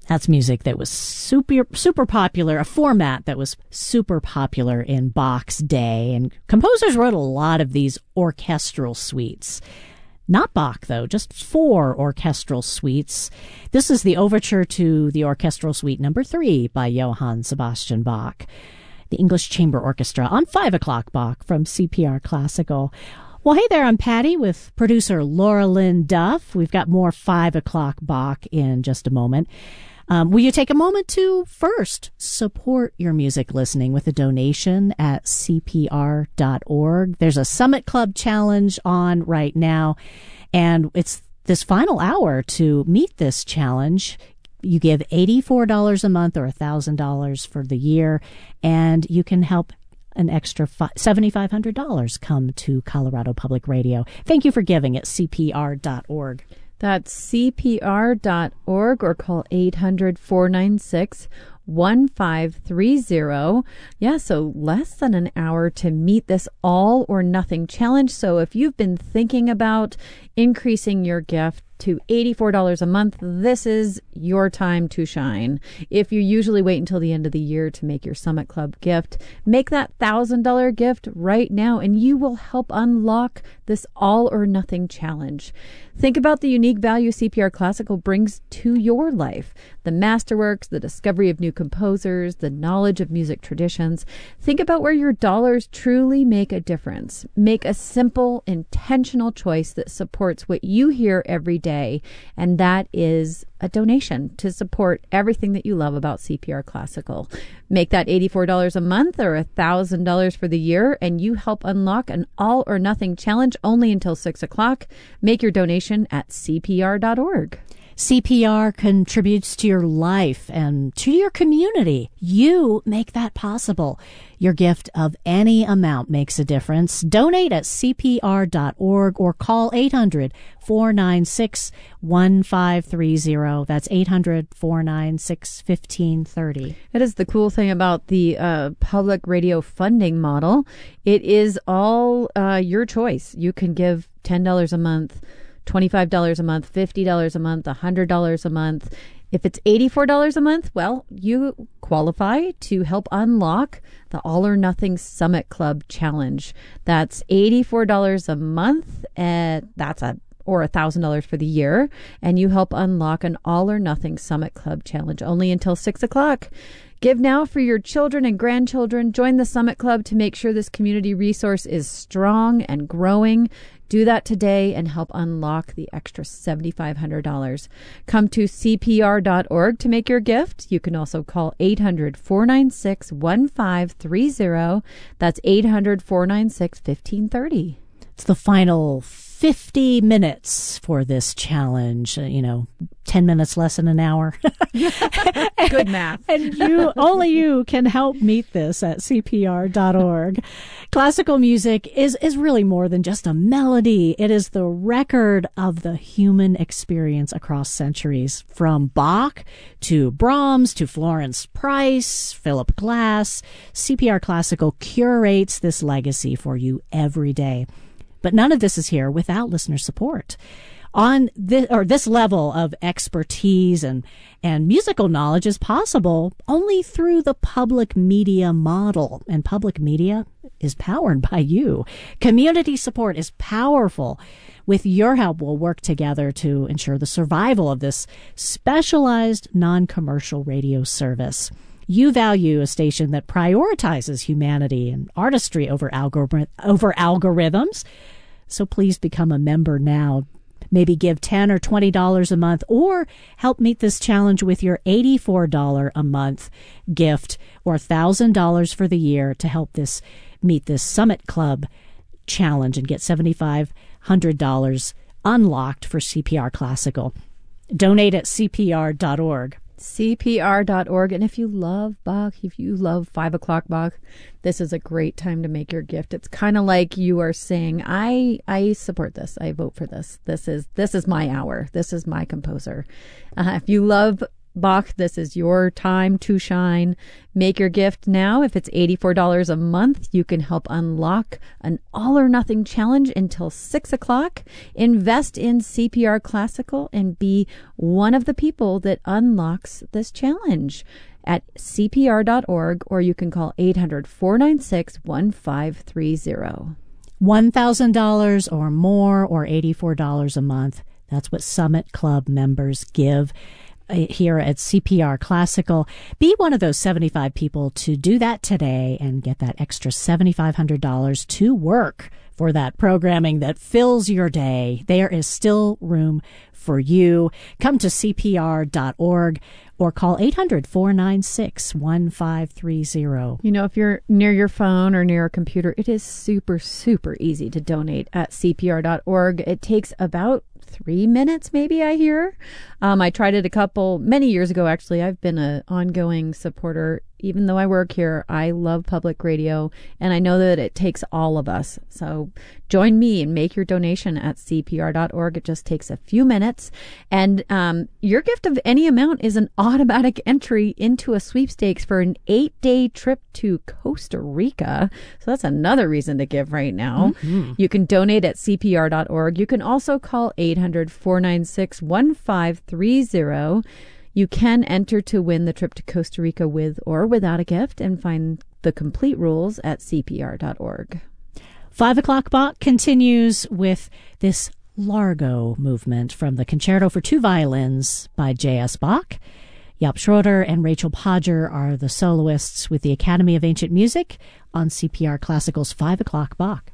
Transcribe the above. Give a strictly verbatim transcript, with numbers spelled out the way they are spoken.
That's music that was super, super popular, a format that was super popular in Bach's day. And composers wrote a lot of these orchestral suites. Not Bach, though, just four orchestral suites. This is the overture to the orchestral suite number three by Johann Sebastian Bach, the English Chamber Orchestra on five o'clock Bach from C P R Classical. Well, hey there, I'm Patty with producer Laura Lynn Duff. We've got more five o'clock Bach in just a moment. Um, will you take a moment to first support your music listening with a donation at C P R dot org? There's a Summit Club challenge on right now, and it's this final hour to meet this challenge. You give eighty-four dollars a month or one thousand dollars for the year, and you can help an extra seven thousand five hundred dollars come to Colorado Public Radio. Thank you for giving at C P R dot org. That's C P R dot org or call eight hundred, four nine six, one five three zero. Yeah, so less than an hour to meet this all or nothing challenge. So if you've been thinking about increasing your gift to eighty-four dollars a month, this is your time to shine. If you usually wait until the end of the year to make your Summit Club gift, make that one thousand dollars gift right now and you will help unlock this all or nothing challenge. Think about the unique value C P R Classical brings to your life. The masterworks, the discovery of new composers, the knowledge of music traditions. Think about where your dollars truly make a difference. Make a simple, intentional choice that supports what you hear every day, and that is a donation to support everything that you love about C P R Classical. Make that eighty-four dollars a month or one thousand dollars for the year, and you help unlock an all or nothing challenge only until six o'clock. Make your donation at C P R dot org. C P R contributes to your life and to your community. You make that possible. Your gift of any amount makes a difference. Donate at C P R dot org or call eight hundred, four nine six, one five three zero. That's eight hundred, four nine six, one five three zero. It is the cool thing about the uh, public radio funding model. It is all uh, your choice. You can give ten dollars a month, twenty-five dollars a month, fifty dollars a month, one hundred dollars a month. If it's eighty-four dollars a month, well, you qualify to help unlock the All or Nothing Summit Club Challenge. That's eighty-four dollars a month, and that's a or one thousand dollars for the year, and you help unlock an All or Nothing Summit Club Challenge only until six o'clock. Give now for your children and grandchildren. Join the Summit Club to make sure this community resource is strong and growing. Do that today and help unlock the extra seven thousand five hundred dollars. Come to C P R dot org to make your gift. You can also call eight hundred, four nine six, one five three zero. That's eight hundred, four nine six, one five three zero. It's the final fifty minutes for this challenge. Uh, you know, ten minutes less than an hour. Good math. And you, only you can help meet this at C P R dot org. Classical music is, is really more than just a melody. It is the record of the human experience across centuries, from Bach to Brahms to Florence Price, Philip Glass. C P R Classical curates this legacy for you every day. But none of this is here without listener support. On this, or this level of expertise and, and musical knowledge is possible only through the public media model. And public media is powered by you. Community support is powerful. With your help, we'll work together to ensure the survival of this specialized non-commercial radio service. You value a station that prioritizes humanity and artistry over algor- over algorithms. So please become a member now. Maybe give ten dollars or twenty dollars a month, or help meet this challenge with your eighty-four dollars a month gift, or one thousand dollars for the year to help this meet this Summit Club challenge and get seven thousand five hundred dollars unlocked for C P R Classical. Donate at C P R dot org. C P R dot org. And if you love Bach, if you love five o'clock Bach, this is a great time to make your gift. It's kind of like you are saying, I I support this. I vote for this. This is this is my hour. This is my composer. Uh, if you love Bach, this is your time to shine. Make your gift now. If it's eighty-four dollars a month, you can help unlock an all or nothing challenge until six o'clock. Invest in C P R Classical and be one of the people that unlocks this challenge at C P R dot org, or you can call eight hundred, four nine six, one five three zero. one thousand dollars or more, or eighty-four dollars a month. That's what Summit Club members give here at C P R Classical. Be one of those seventy-five people to do that today and get that extra seven thousand five hundred dollars to work for that programming that fills your day. There is still room for you. Come to C P R dot org or call eight hundred, four nine six, one five three zero. You know, if you're near your phone or near a computer, it is super, super easy to donate at C P R dot org. It takes about three minutes, maybe, I hear. Um, I tried it a couple, many years ago, actually. I've been an ongoing supporter. Even though I work here, I love public radio, and I know that it takes all of us. So join me and make your donation at C P R dot org. It just takes a few minutes. And um, your gift of any amount is an automatic entry into a sweepstakes for an eight-day trip to Costa Rica. So that's another reason to give right now. Mm-hmm. You can donate at C P R dot org. You can also call eight hundred, four nine six, one five three zero. You can enter to win the trip to Costa Rica with or without a gift, and find the complete rules at C P R dot org. Five O'Clock Bach continues with this Largo movement from the Concerto for Two Violins by J S. Bach. Jaap Schroeder and Rachel Podger are the soloists with the Academy of Ancient Music on C P R Classical's Five O'Clock Bach.